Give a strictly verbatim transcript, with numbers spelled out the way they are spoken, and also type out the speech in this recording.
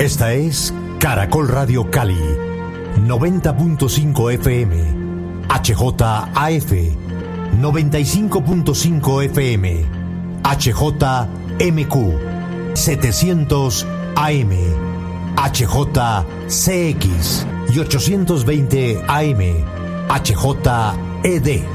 Esta es Caracol Radio Cali, noventa punto cinco F M, H J A F, noventa y cinco punto cinco F M, H J M Q, setecientos A M, H J C X y ochocientos veinte A M, H J E D.